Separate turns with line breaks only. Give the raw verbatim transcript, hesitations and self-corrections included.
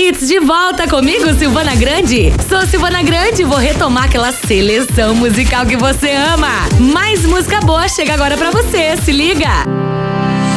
Hits de volta comigo, Silvana Grande. Sou Silvana Grande e vou retomar aquela seleção musical que você ama. Mais música boa chega agora pra você, se liga.